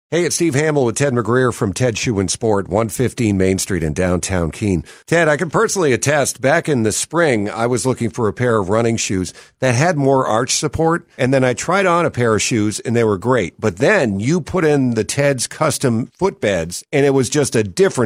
Hey, it's Steve Hamill with Ted McGreer from Ted Shoe and Sport, 115 Main Street in downtown Keene. Ted, I can personally attest, back in the spring, I was looking for a pair of running shoes that had more arch support, and then I tried on a pair of shoes, and they were great. But then you put in the Ted's custom footbeds, and it was just a different